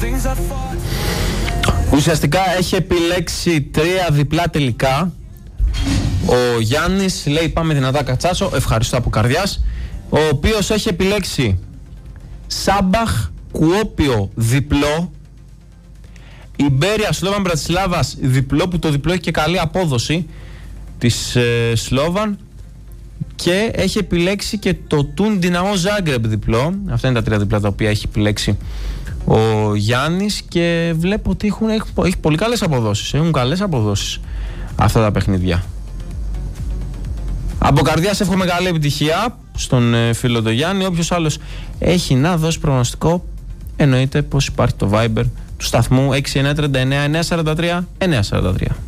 Ουσιαστικά έχει επιλέξει 3 διπλά τελικά. Ο Γιάννης λέει πάμε δυνατά Κατσάσο, ευχαριστώ από καρδιάς. Ο οποίος έχει επιλέξει Σάμπαχ Κουόπιο διπλό, Ιμπέρια Σλόβαν Μπρατισλάβας διπλό, που το διπλό έχει και καλή απόδοση της Σλόβαν, και έχει επιλέξει και το Τουν Δυναμό Ζάγκρεπ διπλό. Αυτά είναι τα 3 διπλά τα οποία έχει επιλέξει ο Γιάννης και βλέπω ότι έχει πολύ καλές αποδόσεις. Έχουν καλές αποδόσεις αυτά τα παιχνίδια. Από καρδιάς εύχομαι καλή επιτυχία στον φίλο το Γιάννη. Όποιος άλλος έχει να δώσει προγνωστικό, εννοείται πως υπάρχει το Viber του σταθμού 6939 943 943.